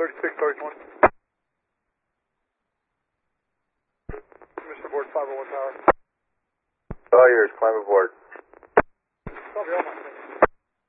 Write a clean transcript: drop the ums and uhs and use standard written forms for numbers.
36, 31. Mr. Board, 501 Tower. All yours, climb aboard. Probably all my things.